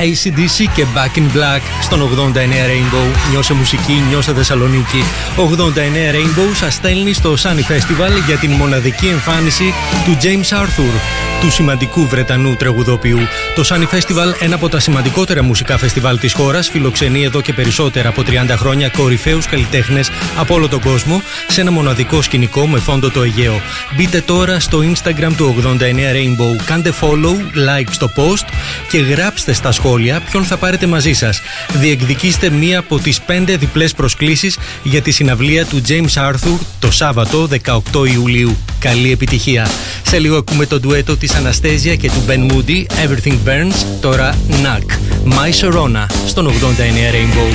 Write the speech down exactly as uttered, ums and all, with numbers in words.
έι σι ντι σι και Back in Black στον ογδόντα εννέα Rainbow. Νιώσε μουσική, νιώσε Θεσσαλονίκη. ογδόντα εννέα Rainbow σας στέλνει στο Sunny Festival για την μοναδική εμφάνιση του James Arthur, του σημαντικού Βρετανού τραγουδοποιού. Το Sunny Festival, ένα από τα σημαντικότερα μουσικά φεστιβάλ της χώρας, φιλοξενεί εδώ και περισσότερα από τριάντα χρόνια κορυφαίους καλλιτέχνες από όλο τον κόσμο σε ένα μοναδικό σκηνικό με φόντο το Αιγαίο. Μπείτε τώρα στο Instagram του ογδόντα εννέα Rainbow, κάντε follow, like στο post και γράψτε στα σχόλια ποιον θα πάρετε μαζί σας. Διεκδικήστε μία από τις πέντε διπλές προσκλήσεις για τη συναυλία του James Arthur το Σάββατο δεκαοκτώ Ιουλίου. Καλή επιτυχία! Σε λίγο ακούμε το ντουέτο της Αναστέζια και του Ben Moody, Everything Burns, τώρα Knack, My Sharona, στον ογδόντα εννέα Rainbow.